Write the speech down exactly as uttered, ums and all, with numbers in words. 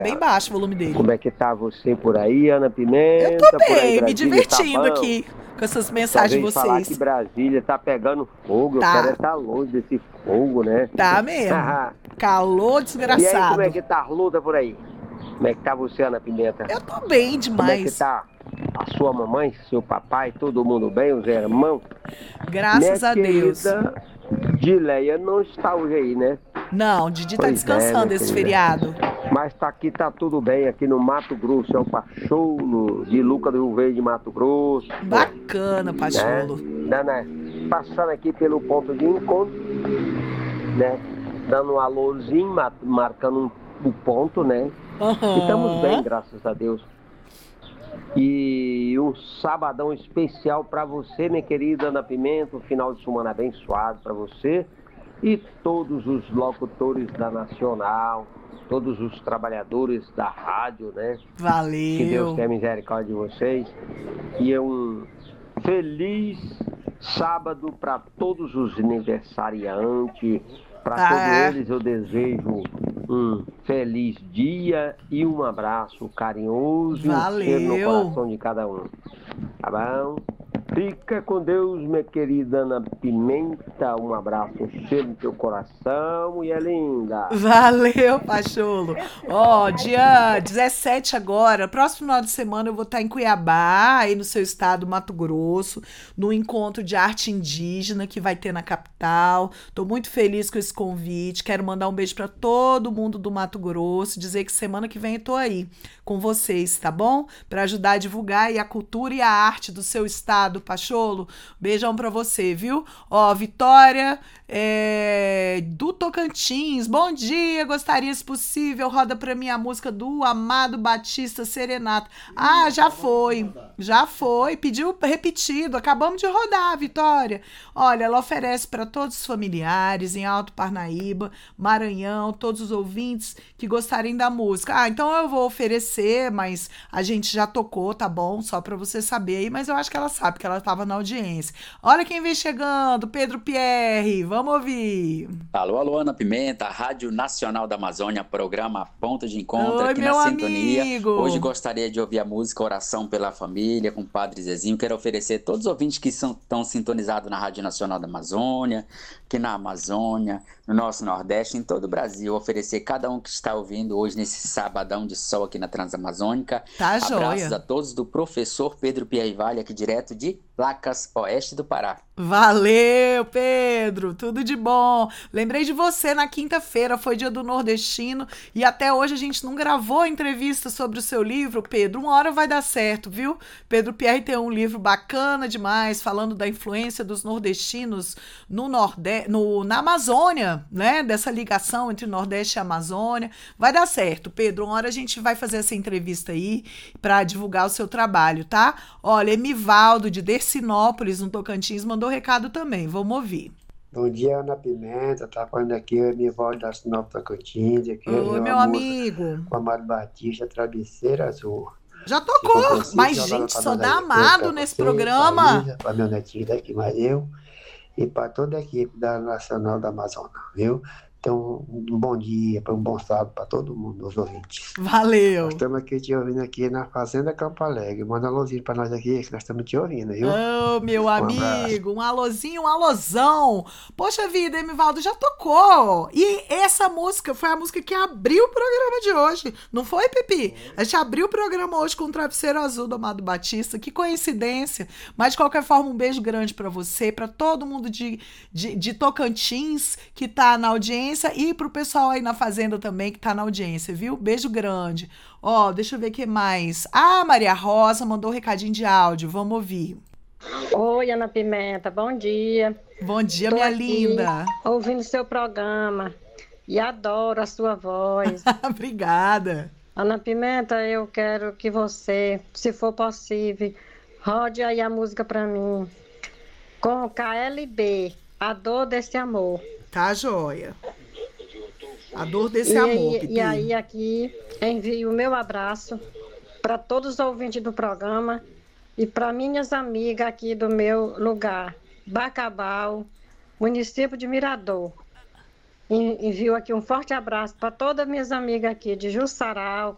Bem baixo o volume dele. Como é que tá você por aí, Ana Eu tô Pimenta? Por aí, bem, me Brasília, tá divertindo bom? aqui com essas Só mensagens de veio falar vocês. que Brasília tá pegando fogo, eu quero Tá, estar longe desse fogo, né? tá mesmo. Calor E aí, como é desgraçado. que tá a luta por aí? Como é que tá você, Ana Pimenta? Eu tô bem Como é que demais. tá a sua mamãe, seu papai, todo mundo bem, os irmãos? Minha Graças a Deus. querida Dileia não está hoje aí, né? Não, Didi tá Pois é, minha descansando esse querida. feriado. Mas tá aqui, tá tudo bem, aqui no Mato Grosso, é o Pacholo de Luca do Rio Verde, Mato Grosso, Bacana, né? Pacholo. Dando, passando aqui pelo ponto de encontro, né? Dando um alôzinho, ma- marcando um, um ponto, né? E estamos bem, Aham. graças a Deus. E um sabadão especial para você, minha querida Ana Pimenta, um final de semana abençoado para você e todos os locutores da Nacional, todos os trabalhadores da rádio, né? Que Deus Valeu. tenha misericórdia de vocês. E é um feliz sábado para todos os aniversariantes. Para todos Ah, eles eu desejo um feliz dia e um abraço carinhoso e um cheiro no valeu. coração de cada um. Tá bom? Fica com Deus, minha querida Ana Pimenta. Um abraço, um cheiro no teu coração e é linda. Valeu, Pacholo. Ó, dia dezessete agora, próximo final de semana eu vou estar em Cuiabá, aí no seu estado, Mato Grosso, no encontro de arte indígena que vai ter na capital. Tô muito feliz com esse convite. Quero mandar um beijo para todo mundo do Mato Grosso, dizer que semana que vem eu tô aí com vocês, tá bom? Para ajudar a divulgar aí a cultura e a arte do seu estado, Pacholo. Beijão para você, viu? Ó, Vitória, é, do Tocantins. Bom dia, gostaria, se possível, roda pra mim a música do Amado Batista Serenata. Ah, já foi, já foi, pediu repetido, acabamos de rodar, Vitória. Olha, ela oferece para todos os familiares em Alto Parnaíba, Maranhão, todos os ouvintes que gostarem da música. Ah, então eu vou oferecer, mas a gente já tocou, tá bom? Só para você saber aí, mas eu acho que ela sabe que ela estava na audiência. Olha quem vem chegando, Pedro Pierre, vamos ouvir. Alô, alô, Ana Pimenta, Rádio Nacional da Amazônia, programa Ponto de Encontro Oi, aqui na meu Sintonia. Hoje amigo. gostaria de ouvir a música Oração pela Família, com o Padre Zezinho. Quero oferecer a todos os ouvintes que são, estão sintonizados na Rádio Nacional da Amazônia, aqui na Amazônia, no nosso Nordeste, em todo o Brasil. Oferecer cada um que está ouvindo hoje nesse sabadão de sol aqui na Transamazônica. Tá Abraços joia. a todos do professor Pedro Pierre Vale, aqui direto de Placas, Oeste do Pará. Valeu, Pedro, tudo de bom. Lembrei de você na quinta-feira, foi dia do nordestino e até hoje a gente não gravou a entrevista sobre o seu livro, Pedro. Uma hora vai dar certo, viu? Pedro Pierre tem um livro bacana demais, falando da influência dos nordestinos no Nordeste, no, na Amazônia, né? Dessa ligação entre Nordeste e Amazônia. Vai dar certo, Pedro. Uma hora a gente vai fazer essa entrevista aí para divulgar o seu trabalho, tá? Olha, Emivaldo de Dercinópolis, no Tocantins, mandou recado também. Vamos ouvir. Bom dia, Ana Pimenta, tá falando aqui, eu me volto da Sinop Tocantins, aqui Oi, é uma meu música amigo. com Amado Batista, Travesseira Azul. Já Se for tocou, possível, mas joga gente, pra só Dona dá Efraim, pra amado nesse você, pra programa. Isa, pra meu netinho daqui, mas eu, e para toda a equipe da Nacional da Amazônia, viu? Então, um bom dia, um bom sábado para todo mundo, os ouvintes. Valeu. Nós estamos aqui te ouvindo aqui na Fazenda Campo Alegre. Manda um alôzinho para nós aqui, que nós estamos te ouvindo, viu? Ô, meu Um abraço. amigo, um alôzinho, um alôzão. Poxa vida, Emivaldo, já tocou. E essa música foi a música que abriu o programa de hoje. Não foi, Pepi? A gente abriu o programa hoje com o Travesseiro Azul do Amado Batista. Que coincidência. Mas, de qualquer forma, um beijo grande para você, para todo mundo de, de, de Tocantins que tá na audiência e pro pessoal aí na Fazenda também que tá na audiência, viu? Beijo grande. Ó, deixa eu ver o que mais. Ah, Maria Rosa mandou um recadinho de áudio. Vamos ouvir. Oi, Ana Pimenta, bom dia. Bom dia, Tô minha aqui linda. ouvindo seu programa e adoro a sua voz. Obrigada. Ana Pimenta, eu quero que você, se for possível, rode aí a música pra mim com K L B, A Dor Desse Amor. Tá joia. A dor desse E, amor, aí- Pipi. e aí aqui envio o meu abraço para todos os ouvintes do programa e para minhas amigas aqui do meu lugar, Bacabal, município de Mirador. En- Envio aqui um forte abraço para todas minhas amigas aqui de Jussaral,